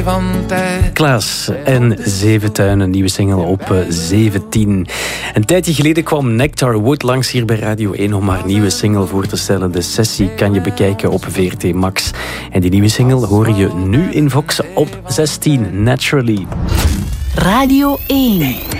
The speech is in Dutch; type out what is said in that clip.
van tijd. Klaas en Zeven Tuinen, nieuwe single op 17. Een tijdje geleden kwam Nectar Wood langs hier bij Radio 1 om haar nieuwe single voor te stellen. De sessie kan je bekijken op VRT Max. En die nieuwe single hoor je nu in Vox op 16, Naturally. Radio 1.